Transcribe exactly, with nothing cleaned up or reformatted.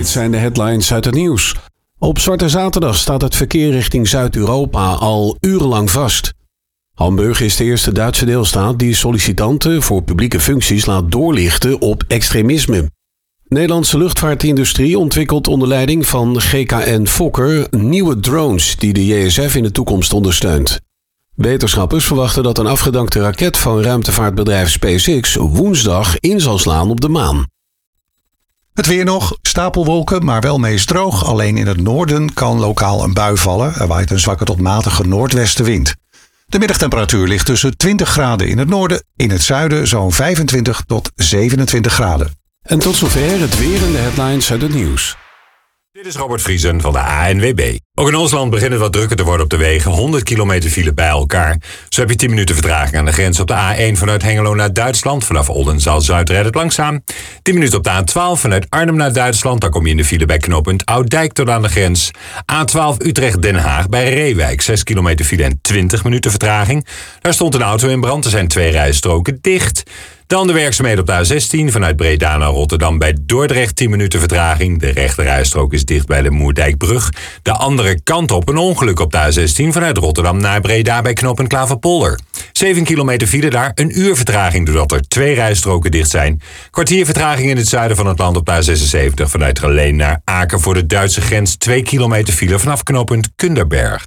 dit zijn de headlines uit het nieuws. Op Zwarte Zaterdag staat het verkeer richting Zuid-Europa al urenlang vast. Hamburg is de eerste Duitse deelstaat die sollicitanten voor publieke functies laat doorlichten op extremisme. Nederlandse luchtvaartindustrie ontwikkelt onder leiding van G K N Fokker nieuwe drones die de J S F in de toekomst ondersteunt. Wetenschappers verwachten dat een afgedankte raket van ruimtevaartbedrijf SpaceX woensdag in zal slaan op de maan. Het weer nog, stapelwolken, maar wel meest droog. Alleen in het noorden kan lokaal een bui vallen. Er waait een zwakke tot matige noordwestenwind. De middagtemperatuur ligt tussen twintig graden in het noorden, in het zuiden zo'n vijfentwintig tot zevenentwintig graden. En tot zover het weer en de headlines uit het nieuws. Dit is Robert Vriesen van de A N W B. Ook in ons land begint het wat drukker te worden op de wegen. honderd kilometer file bij elkaar. Zo heb je tien minuten vertraging aan de grens op de A één vanuit Hengelo naar Duitsland. Vanaf Oldenzaal-Zuid rijdt het langzaam. tien minuten op de A twaalf vanuit Arnhem naar Duitsland. Dan kom je in de file bij knooppunt Ouddijk tot aan de grens. A twaalf Utrecht-Den Haag bij Reewijk. zes kilometer file en twintig minuten vertraging. Daar stond een auto in brand. Er zijn twee rijstroken dicht. Dan de werkzaamheden op de A zestien vanuit Breda naar Rotterdam bij Dordrecht, tien minuten vertraging. De rechterrijstrook is dicht bij de Moerdijkbrug. De andere kant op een ongeluk op de A zestien vanuit Rotterdam naar Breda bij knooppunt Klaverpolder. zeven kilometer file daar, een uur vertraging doordat er twee rijstroken dicht zijn. Kwartier vertraging in het zuiden van het land op de A zesenzeventig vanuit Geleen naar Aken voor de Duitse grens. twee kilometer file vanaf knooppunt Kunderberg.